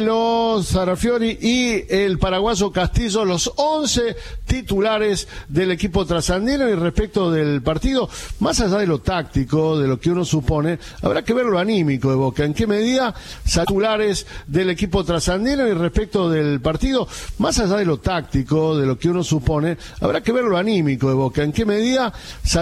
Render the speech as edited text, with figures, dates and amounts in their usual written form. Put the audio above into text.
Sarrafiori y el paraguayo Castillo, los 11 titulares del equipo trasandino. Y respecto del partido, más allá de lo táctico, de lo que uno supone, habrá que ver lo anímico de Boca, en qué medida titulares del equipo trasandino. Y respecto del partido, más allá de lo táctico, de lo que uno supone, habrá que ver lo anímico de Boca, en qué medida